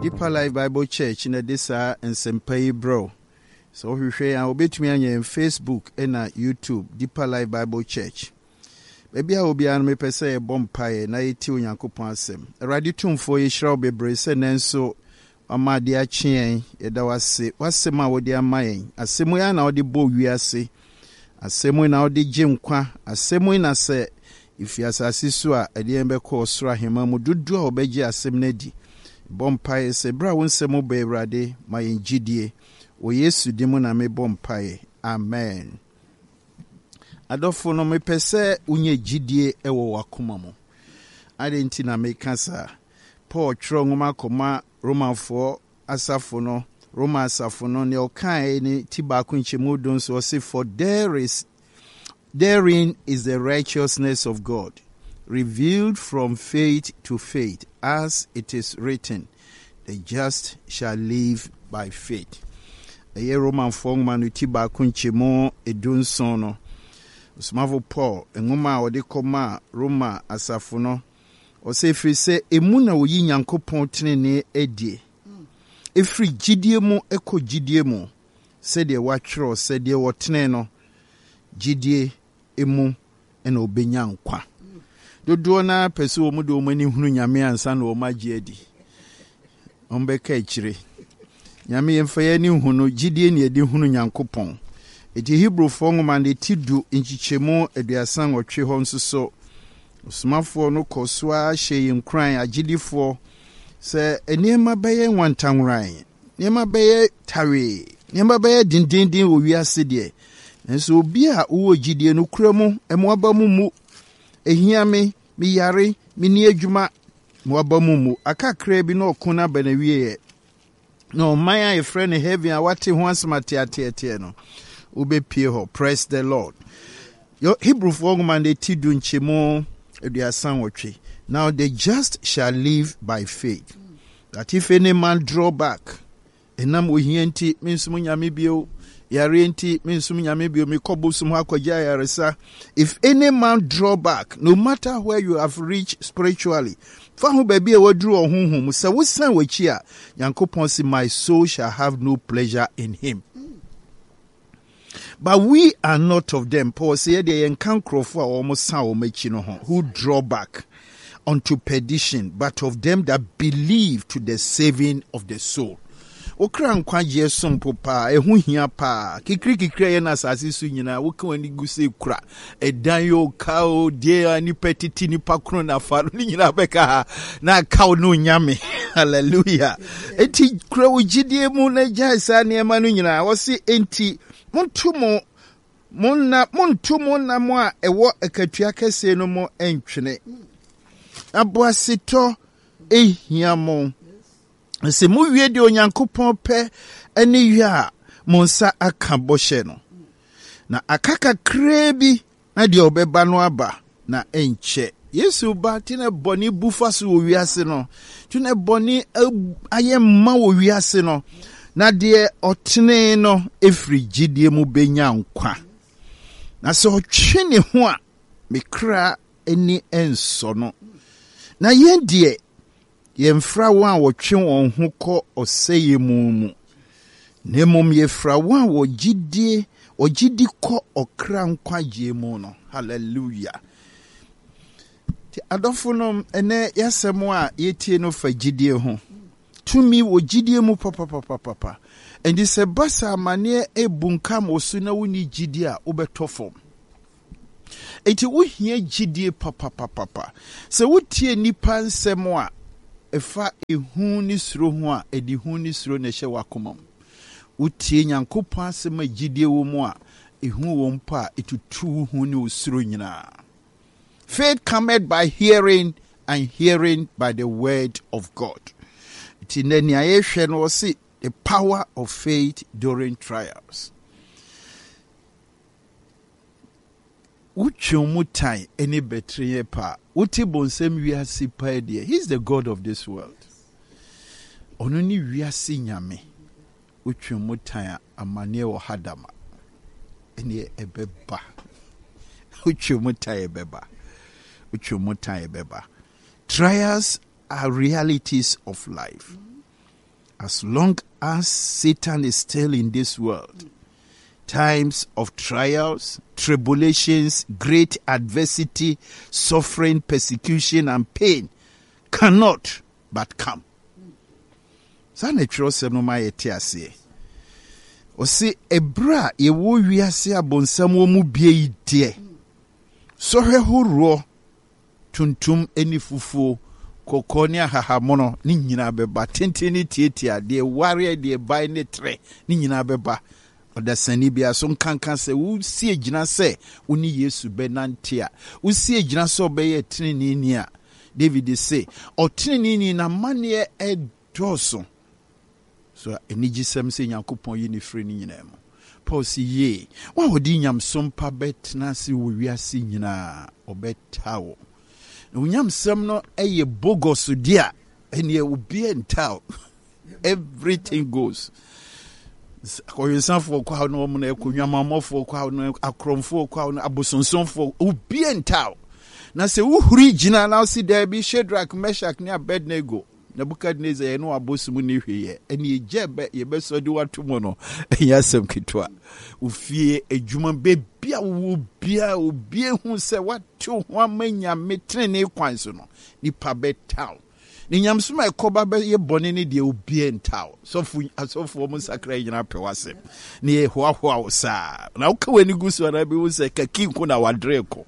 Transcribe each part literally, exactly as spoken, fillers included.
Deeper Life Bible Church in Adisa and Sempai Bro. So we share our bit me on Facebook and YouTube, Deeper Life Bible Church. Maybe I will be an me per se a bompire, na iti unyankopon asem. Ready to for ye shall be brace and so ama dia chien, yeda wase, wasema wodi amayen, asemu ya na odi bo wiase, asemu na odi jimkwa, asemu na se, ifi asasi so a edi embe ko osoro ahema mu dudu a obeji asem na di. Bompaye se bra wonsemu be Awurade mayen gidie. O Yesu dimu na me bompaye. Amen. Adofo no me pese unye gidie ewo wakoma mo. Ade nti na me kasa. Paul tro ngoma koma Romanfo asafo no, Roma asafo no ne okan ni tibako nchemu don so say for there is therein is the righteousness of God, revealed from faith to faith, as it is written, the just shall live by faith. Eye Roman fong manuti ba kunchemo edun sono. Usmavo Paul engoma ode koma Roma asafo no. O se firi se emu na oyi Nyankopon tenene edie. Efri gidie mu eko gidie mu. Se de watwro se de wotene no. Gidie emu ena obenya nkwa. Dodo na pese wo mu de wo mani hunu nyame ansa na wo magye adi. Ombeka ichire. Nyame yemfa ya ni hunu gidie ni edi hunu Nyankopon. Eti Hebrew fo ngoma de tidu nchichemu eduasan otwe ho nsoso. Usmafo no koswa hye nkran agidifo se enema beye wantanran. Enema beye tawe. Enema beye dindindin wo wiase de. Enso obi a wo gidie no kuramu emoaba mu mu ehiame mi yare mi ni adwuma moaba mu mu akakra bi na okuna banawie no man a friend heavy a wate ho asmate atete no obepie ho. Praise the Lord. Yo Hebrew for man de tidu nchemo eduasan wotwe. Now the just shall live by faith, that if any man draw back enam ohianti mensum nyame bio yare enti mensum nyame bio me kobosum akogya yaresa. If any man draw back, no matter where you have reached spiritually, fa ho baby e wadru ohunhum se wosan wachi a Yankopon say my soul shall have no pleasure in him. But we are not of them. Paul said they encounter for almost who draw back unto perdition, but of them that believe to the saving of the soul. Okra nkwaje sompo pa ehu hia pa kikri kikri ye na asase su nyina woka wani guse kura edan yo kao die ani petiti ni pakro na faru ni nyina beka na kao no nyame. Hallelujah. Eti kura ugidie mu na jaisa ne ma no nyina wo se enti montumo monna montumo na mo a ewo akatua kese no mo entwene aboaseto ehia mo. Se mu wie de Onyankopon pe ene wie a monsa aka boshe no na akaka krebi na de obeba no aba na enche. Yesu ba tine boni bufa so wiase no tune boni ayemma wo wiase no na de otene no efri gidie mu benya nkwa na so twene ho a mekra eni enso no na yendie yemfra wa wotwe won ho ko oseye mu mu nemom yefra wa wo gidie ogidi ko okra nkwaje mu no. Hallelujah. Ti adofo no ene yasemo a yetie no fa gidie ho tumi wo gidie mu papa papa papa endi se basa mane ebunkam osu na woni gidie a obetofom. Eti wo hia gidie papa papa papa se wotie nipa nsemo a efa ehu ni suro ho a edi hu ni suro na hye wakomam. Wotie Nyankopon asema gidie wo mu a ehu wo mpa etutu hu ni usuro nyina. Faith cometh by hearing, and hearing by the word of God. Tineni ayehwe no see the power of faith during trials. Uchumutai any betrayal pa. Uti bonsem wiase pa dia. He's the God of this world. Ononi wiase nyame. Uchumutai amane wo hadama. Eni ebeba. Uchumutai ebeba. Uchumutai ebeba. Trials are realities of life. as long as Satan is still in this world, times of trials, tribulations, great adversity, suffering, persecution, and pain cannot but come. Sana chirosem no ma yete ase. Osi ebra ye wo wiase abonsam wo mu bie ide. Sohwe horo tuntum eni fufuo kokoni ahahamono ni nyina beba tenteni tietia de ware de bai ne tre ni nyina beba odasani bia so nkankan se wo sie gina se woni Yesu benantia wo sie gina so obeye tinini ni a David say otinini na mane e doso so enigisem se Nyankopon yi ne frɛ ni nyina mu Paul si ye wa odi nyamsom pa betna se wo wiase nyina obetawo unyamsem no eye bogos dia ene obi entao everything goes koyensanfo kwa no mo na ekonwamamofo kwa no akromfo kwa no abosonsonfo obi entao na se uhuri gina na si there bi Shadrach, Meshach ne Abednego Nebukadnezar ye no abosumu ne hweye ene ejebe ye besodi watomo no yasem kitwa ufie edwuma bebia wo bia obi hu se watu ho amanya metrene kwan so no nipa betaw ni nyamsoma ekoba be ye bone ne de obi entaw sofu asofu mo sakra nyina pewasem ne ye hoahoa wo sa na uka weni gusu na bi wo se kakinko na wadreko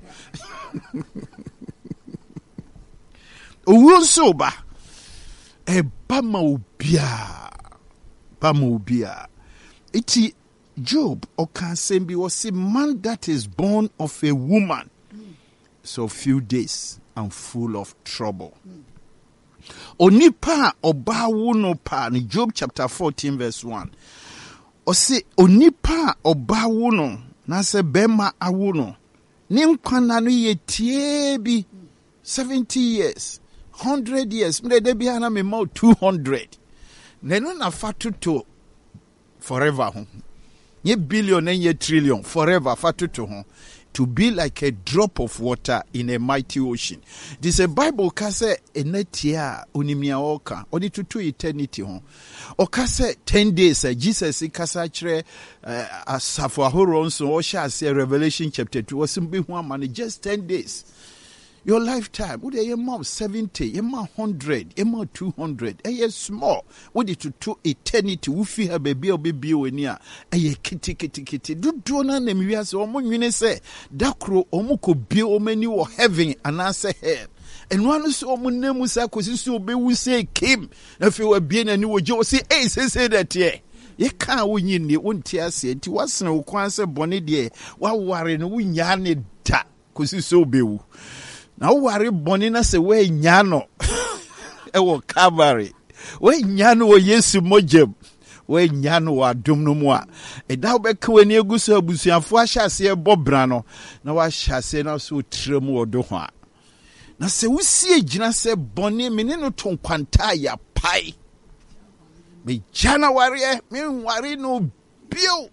owo so ba e bama ubia bama ubia iti Job okansembi was a man that is born of a woman so few days and full of trouble. Onipa oba wuno pa ni Job chapter fourteen verse one. Ose onipa oba wuno na se bema awuno ni nkwana no yetie bi seventy years hundred years mre de bia na me ma two hundred nenu na fatu to forever ho ye billion and ye trillion forever fatu to ho to be like a drop of water in a mighty ocean. This a Bible kase enetia onimia oka odi to eternity ho okase ten days uh, Jesus kasa kire uh, asafo ahoro nso o sha say Revelation chapter two was be hu amane just ten days. Your lifetime, would a mom seventy, a mom one hundred, a mom two hundred, a year small, would it to two eternity, woofi her baby or baby or near, a ye kitty kitty kitty, do do none them we as omo you say, Dakro omoko be o many or heaven and answer her. And one is omo name was a so be we say came, if you were being a new Joe say, hey, say say that ye. Ye can't win ye, you won't tear say, it wasn't no quansa bonnet dear, while worrying win yarn ta, cause you so be. Now worry bonina se we nyano ewo Calvary we nyano wo Yesu mojem we nyano wa dum no mu a e da be ka wani egusu abusuafo ahyase e bobra no na wa hyase na so trem wo do ho a na se wusie gina se boni mene no tonkwanta ya pai me jana ware me ware no bio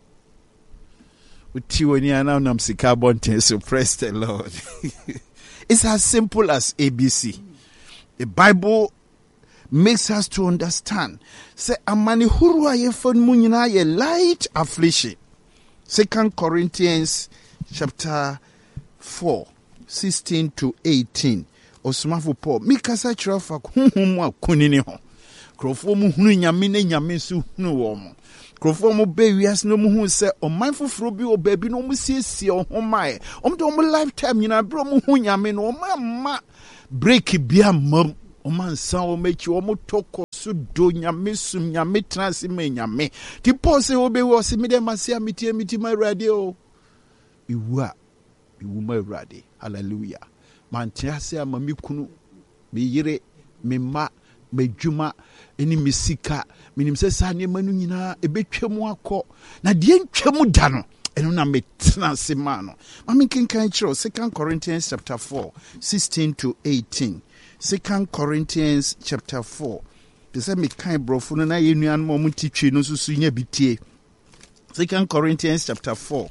uti woni ana nam sika bonten so praise the Lord. It's as simple as A B C. The Bible makes us to understand. Say amani huru ayefon munyina ye light affliction. Second Corinthians chapter four, sixteen to eighteen. Osmafu Paul. Mikasa chirafa huhumu wa kunini ho. Krofo mu hunu nyame ne nyame su hunu wo mo. Krofo mo be wias no mu hu se o manfo fro bi o baby no mu siesie o ho mai o mde o mo lifetime nyina bro mu hu nyame no o ma ma break bia mam o man san o mechi o mo toko su do nyame sum nyame transi me nyame ti pose o be wo se me dem asia mitie miti ma rade o iwu a iwu ma rade hallelujah man tia se amami kunu me yire me ma medjuma eni misika minim se sa ne manu nyina ebetwam akọ na de ntwam da no eno na metena se ma no mami kenkan kiro Second Corinthians chapter four, sixteen to eighteen. Second Corinthians chapter four. They say me kan brofo no na yenuan mo mutitwe no susu nya bitie. Second Corinthians chapter four.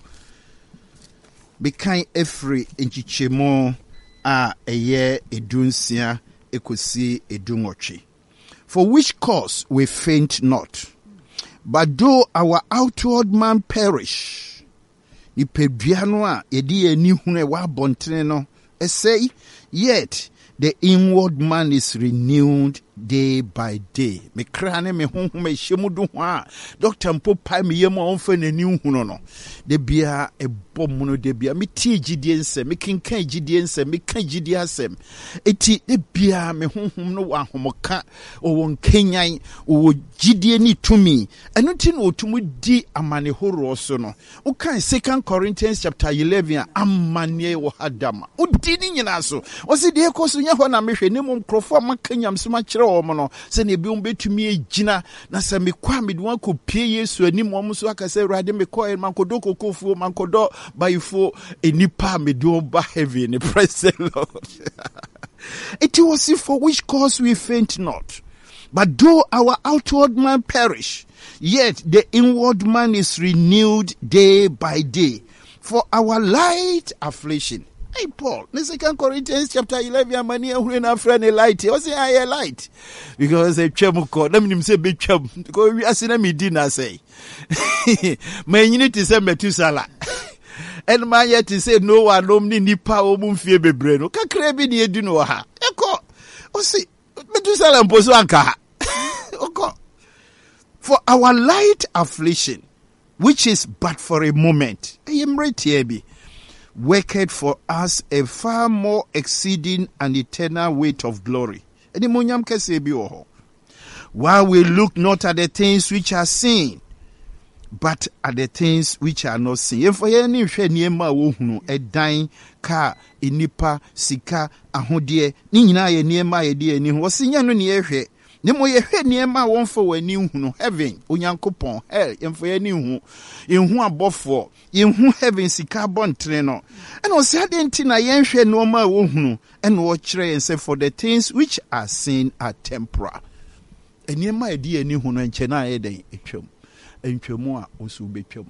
Be kan efri enchichemo a eye edunsia ekosi edunwotwe. For which cause we faint not. But though our outward man perish, nipeduano yedi eni hune wa bontene no say, yet the inward man is renewed day by day. Me krane me honhom me hyemudu ho a doctor mpo pai me yem onfa nani huno no. De bia e bom no de bia me tie gidie nsem, me kenkan gidie nsem, me kan gidie asem. Eti de bia me honhom no wa homoka o won kenyan o gidie ni tumi. Eno ti no otumu di amane horo so no. O kan Second Corinthians chapter eleven amane wo hadama. O di ni nyina so. O se de ekoso nya ho na mehwe ne mum krofo amakanyam so ma kire wo mo no. Se ne bi um betumi agina na se me kwa me duan ko pie Yesu anim wo so aka se Awurade me ko man kodo kokofuo man kodo bayifo enipa me do ba heavy in the praise the Lord. It was for which cause we faint not. But though our outward man perish, yet the inward man is renewed day by day. For our light affliction. Hey Paul, in Second Corinthians chapter eleven, many are when our friend a light. I say I a light because a chemuko. Let me say big chum because we are seeing me dinner say. Man, you need to say Methuselah. And my yet to say no one no ni pa o mum fie bebre no. Kakra bi ni edu no ha. Eko. O say Methuselah mposo anka. Oko. For our light affliction, which is but for a moment, worketh for us a far more exceeding and eternal weight of glory. While we look not at the things which are seen, but at the things which are not seen. If we any share near ma wohunu a dying car, inipa, sika, ahodie, ni nyina ye near ma ye dear ni was in no near here. Nemo ye head near ma one for when you know heaven, unyankopon, hell, and for any who in who are both for, in who heaven sika bon treno. And was said in tina yen share no ma wohunu, and watch and say for the things which are seen are temporal. And near my dear ni who and chena eden echum. Entwemu a osu betwam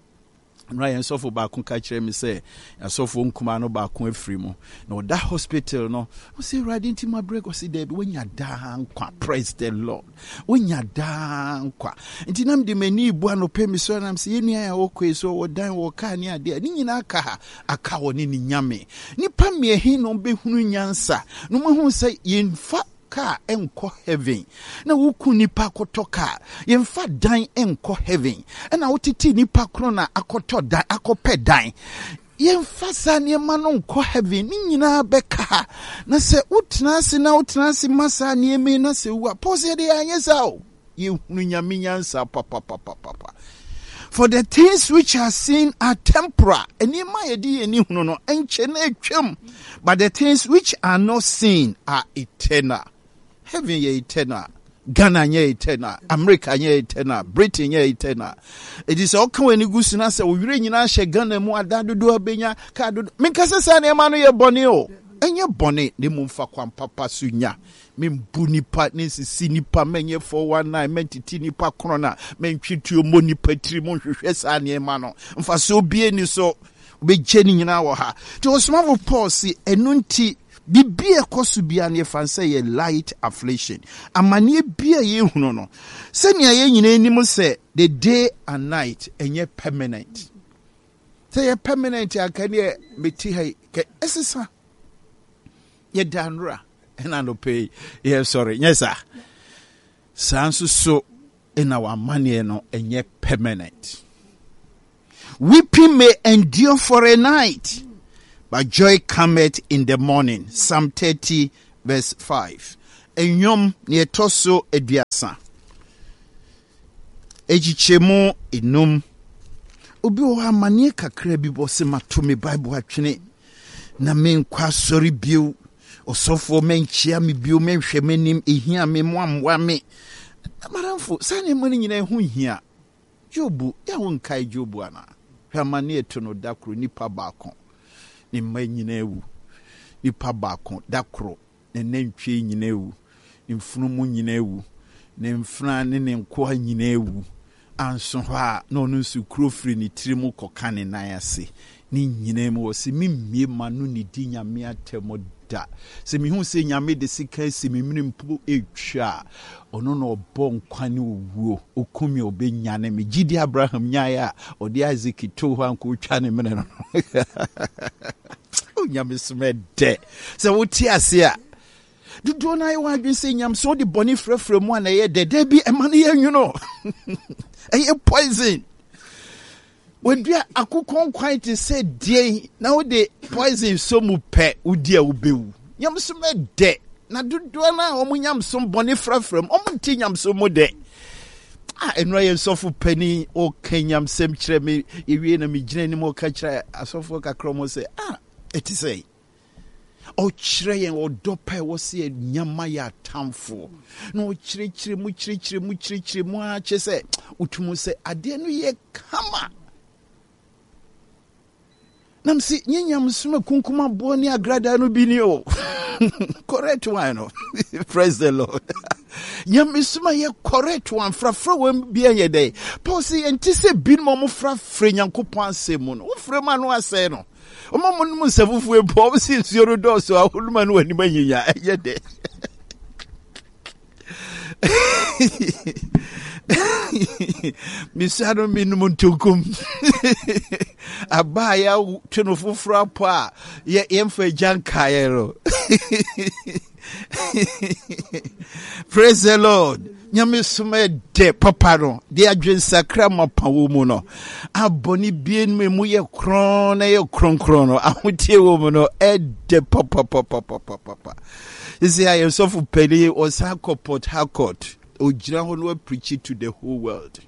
Ryan sofo ba kun ka kire me say asofo nkuma no ba kun afiri mu na that hospital no o say radin ti ma break o say there when ya dan kwa praise the Lord when ya dan kwa nti nam de mani ibu ano pe mi so nam say enu ya okwe so wo dan wo ka ni ade ni nyina aka ha aka wo ni nyame nipa me hin no be hunu nyansa no mo hu say yemfa ka enko heaven na wuku nipa koto ka yemfa dan enko heaven na wotiti nipa kro na akoto dan akope dan yemfa sa ne ma no enko heaven ni nyina beka na se utna se na utna se masa ne me na se wa pose de anyesa o ye hunu nyame nyansa papa papa papa. For the things which are seen are temporal. Eni ma yedi eni hunu no enche na etwam. But the things which are not seen are eternal. Heaven ye eternal. Ghana ye eternal. America ye eternal. Britain ye eternal. It is all come when you go to say, we really not share Ghana mo adado do abenya ka do. Me kasa sa na ma no ye bone o. Enye bone ne mu mfa kwam papa sunya. Me mbu nipa ne sisi nipa menye four one nine mentiti nipa krona mentwitu mo nipa tiri mo hwehwe sa na ma no. Mfa so bie ni so be jeni nyina wo ha. To osma of Paul si enunti bibia kosu bia ne fanse ye light affliction amane bia ye hunu no se ne ye nyina anim se the day and night enye permanent say ye permanent akane meti hai ke esisa ye danra ena no pay ye sorry yes sir sansu so in our money no enye permanent. Weeping may endure for a night, but joy cometh in the morning. Psalm thirty verse five. Enyom ne toso eduasa. Ejichemu enum. Obi o amane kakra bi bo se mato me Bible atwene. Na men kwa sori biu. Osofo men chia me biu men hwe menim ehia me moamwa me. Amaramfo sane mani nyina hu hia. Jobu ya wonkai Jobu ana. Hwamane eto no dakro nipa baako. Ni mma nyina ewu nipa baako dakro ne nantwie nyina ewu ni mfunumu nyina ewu ne mfuna ne ne nkoa nyina ewu anso ha na onu su krofri ni tirimu kokane nan ase ni nyina mu wo se mimmie manu ni di nyame atemo da se me hu se nyame de sika si me mini mpo etwa ono no bo nkwane owuo okumi obenya me gidi Abraham nyae a ode Isaac to ho anko twa ne mene no o nyame some de se wo ti ase a dudu na ye wa dwen se nyam so de boni frefre mu na ye de de bi e man ye nwuno e poison when we akukon quite say dey now the poison so mu pe udi a ubewu nyam so me de na dudu na omu nyam so boni frefrem omu ti nyam so mu de ah enro ye sofu pani o kenyam sem kire me ewie na me gina ni mo ka kire asofo kakro mo say ah it is say o kire yen o dope wo se nyama ya tamfo na o kire kire mu kire kire mu kire kire mu a che se utumu se ade no ye kama nam si nyanyam suma kunkuma boni agrada no bi ni o correct one no praise the Lord nyam suma ye correct one frafra wam bia ye dey Paul say enti se bin mo frafra nyankopon asemu no wo frɛ ma no asɛ no o ma mo no nsafufu e po si nsuoro do so ahuluma no wani manyinya ye dey misado minum ntukum abaya tweno fufura po a ye yemfa jankaero praise the Lord nyame suma de papa no de adwen sakra mapawo mu no aboni bien mu ye kron na ye kron kron no ahotie wo mu no e de papa papa papa papa isi I am so for peli or Sako Port Harcourt Ojira ho preach it to the whole world.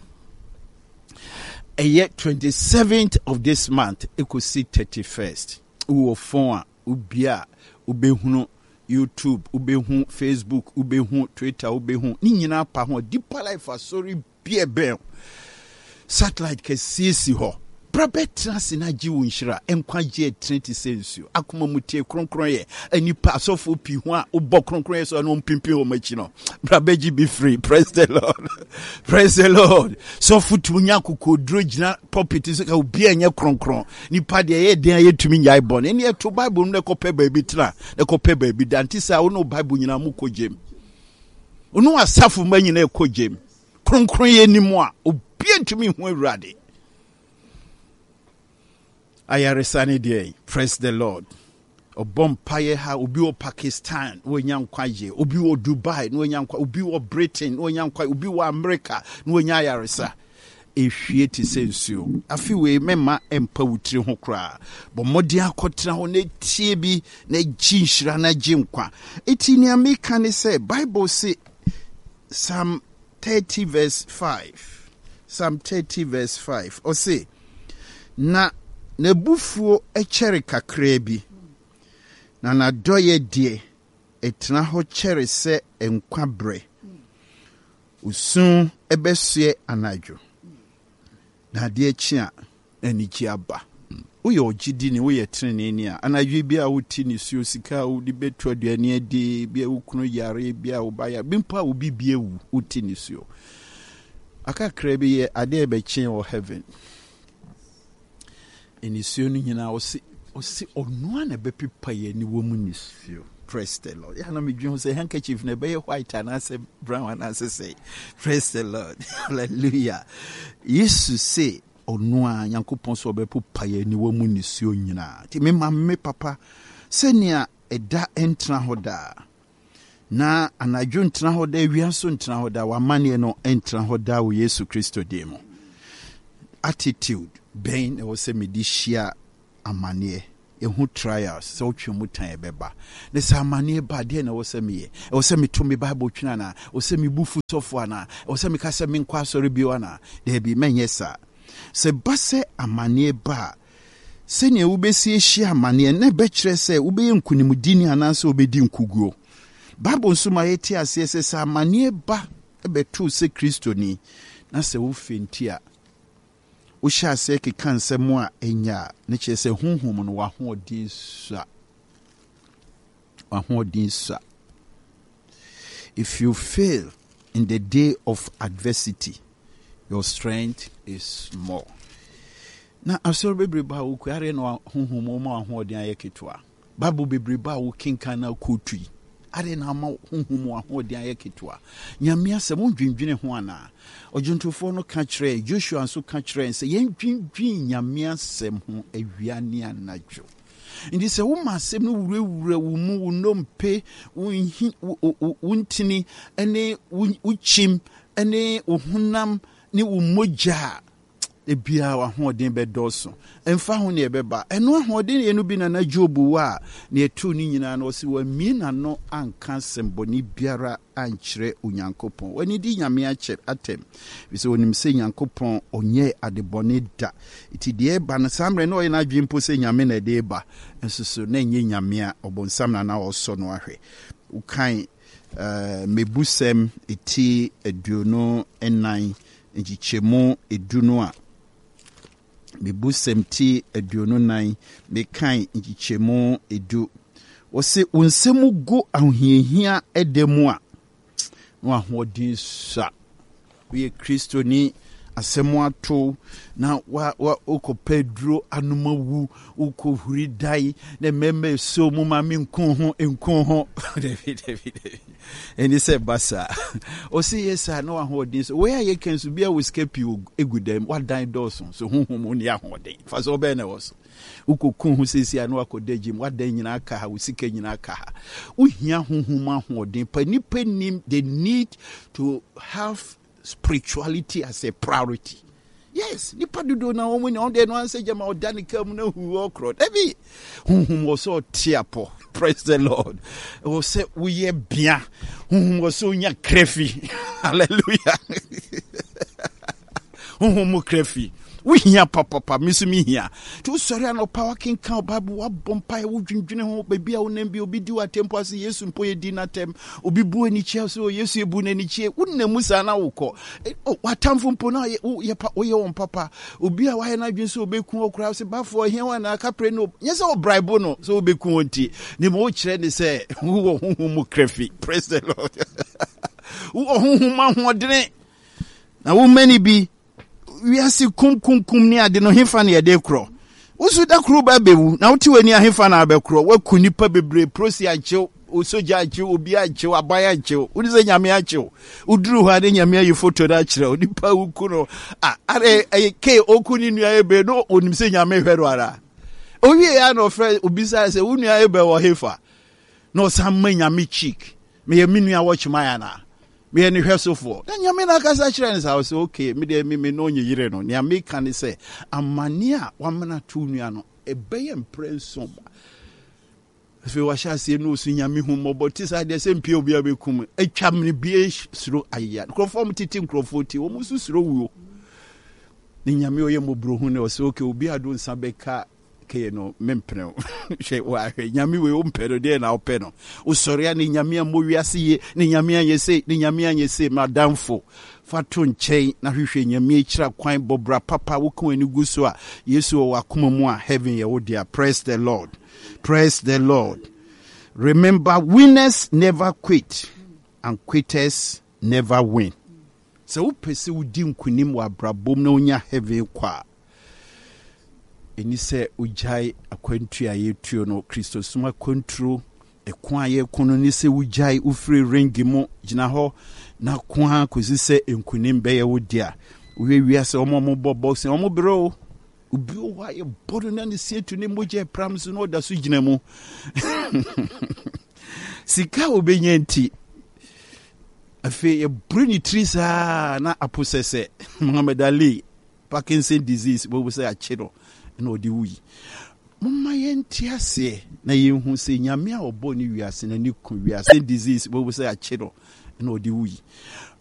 And yet twenty-seventh of this month it could see thirty-first uwo phone ubia ubehunu YouTube ubehu Facebook ubehu Twitter ubehu ni nyina pa ho Deeper Life asori bie ben satellite ke sisi ho Brabetra sinaji wunshira enkwaje twenty sensu akoma mutie kronkron ye anipa asofo pi ho a obo kronkron ye so no mpimpi ho machi no brabeji be free. Praise the Lord. Praise the Lord. So futunya kokodro gina property so ka obi anya kronkron nipa de ye den ye tumi nyai bon eni eto Bible no ekope baabi tra ekope baabi dantisa wo no Bible nyina mu kojem onu asafo manyina ekojem kronkron ye nimu a obi antumi ho awurade ayaresani dey. Praise the Lord. Obom paye ha obi wo Pakistan wo nyankwaje obi wo Dubai no nyankwa obi wo Britain no nyankwa obi wo America no nya ayaresa ehwie ti sensuo afi we mema empa wutiri ho kra bo modi akotra ho na tie bi na ginhira na ginkwa eti ni America ne say Bible say Psalm thirty verse five Psalm thirty verse five o say na nebufuo echere kakra bi na na doye die etna ho chere se enkwabre usun ebesue anadwo na de echi a aniki aba uye ogidi ni uye trene ni a anadwo bia wuti ni suo sika wudi betu aduane adi bia wukunu yare bia ubaya bimpa ubi bia wu wuti ni suo akakra bi ye ade ebechi wo heaven inisuo no nyina osi osi onua na bepipa ye ni wo mu nisio. Praise the Lord. Ya na me dwen say handkerchief na be white and say brown and say praise the Lord. Hallelujah. Yesu say onua Nyankopon so bepipa ye ni wo mu nisio nyina. Ti me ma me papa senia eda entra hoda na anadwo ntra hoda wiaso ntra hoda wa mane no entra hoda wo Yesu Kristo demo attitude ben e wo se medishia amane e hu trials so twemu tan e beba ne sa amane ba de na wo se me e wo se me to me Bible twina na wo se me bufu sofo ana wo se me ka se me nkwa sori bi wana de bi menye sa se base amane ba se ne wo besi ehia amane na be kire se wo be nkunimdini ananse wo be di nkuguo Bible nsuma yeti ase se sa amane ba e be tu se Kristo ni na se wo fentia wo sha se ke kanse mo a enya ne che se hunhum no wa ho odin sa wa ho odin sa. If you fail in the day of adversity, your strength is small. Na asoro bebre ba wo kware no hunhum mo ma ho odin ayeketwa Bible bebreba wo kinkan na kotui are na ama honhom ahode aye ketwa nyame asem ondwindwene ho ana ojuntofo no ka kire Joshua nso ka kire se yendwindwin nyame asem ho awiane anadwo ndi se wo masem no wurawura wo mu wo nompe wo wuntini ene wo chim ene wo hunam ni wo mogya ebia wa hoden be doso emfa ho ne ebeba eno hoden enu bi na na Job wa na etu ni nyina na osi wa mi na no anka semboni biara ankyere onyankopon wani di nyame akyere atem bi se onim se nyankopon onye adebone da iti de ba na samre na oyina dwempo se nyame na de ba ensoso na enye nyame a obonsam na na oso no ahwe ukan uh, mebusem eti aduono enan njichemu eduno a mebusem ti aduono nan mekan njichemu edu wose unsemu go ahohiahia edemu a no ahodin sa we Kristo ni asemu ato na wa wa okopedro anomawu okohuri dai na meme so mu ma me nkon ho nkon ho David David eni se basa o si yesa no ahodin so where ye can so bia we escape you egudem wa dan doson so honhom oni ahodin fa so be na was ukokun ho sesi anu akodagim wa dan nyina aka ha usika nyina aka ha uhia honhom ahodin pa ni penim they need to have spirituality as a priority. Yes, nipa dudu na omu ni onde no anse jama odani kam na hu okro. Ebi hum was so tiapo. Praise the Lord. O se uye bia. Hum was so nya krefi. Hallelujah. Hum krefi. We hear papa papa misumi here. To sorry no power king kan Bible wa bompa e wudwindwene ho baby a wonem bi obi di wa tempo ase Yesu mpo ye di na tem obi bu ani chia so Yesu ebu na ni chia wonna musa na wokọ o watamfo mpo na ye pa o ye won papa obi a wa ye na dwen so obeku okura se bafo he wa na kapre no nyese o bribe no so obeku onti ni mo kire ni se wo honhom krefi. Praise the Lord. Wo honhom ahodene na wo mani bi we are see kum kum kum ni ade no hefa na yede kro usu da kro ba bewu na uti wani ahefa na abekro wa kunipa bebre prosi anche osoja anche obi anche abaya anche udi se nyame anche uduru ho ade nyame ayi photo da kire onipa ukuno ah are ke okuni nua ebe no onim se nyame hwero ara owie ya no fre obi sa se unua ebe wo hefa no samma nyame cheek me ye minua watch my na me any hwesofo na nyame na kasa kire nsa o say okay me de me me no nye yire no ne America ne say amane a wamana tu nua no ebeye mprenso fe wa sha se no su nyame hu moboti sa de se mpie obi abekum atwam ne bie suro aya krofom titi krofoti wo musu suro wuo ne nyame oye mobro hu ne o say okay obi ado nsa beka ke no mempene she wa nyame we ompero de na openo usori ani nyame amowiase ye ni nyame anyese ni nyame anyese madamfo fato nchen na hwehwe nyame akira kwan bobra papa wo kan ani guso a Yesu o wakoma mu a heaven ye wo dia. Praise the Lord. Praise the Lord. Remember, winners never quit and quitters never win. So upese udi nkunim wa brabom na onya heaven kwa eni se ujai akwantu aye tuo no Kristo suma kontro ekwan aye kono ni se ujai ufiri rengi mo gina ho na kwa kozi se enkunim be ye wodia we wi ase omo mo box omo bro ubi o wa ye bodo na ni se tu ni moje prams no da su gina mu sika obenya nti afi ye bruni trisa na aposese Muhammad Ali Parkinson disease we say achiro no di wi mama yenti ase na yehu se nyame a obo ni wiase na ni ku wiase disease we say achiro no di wi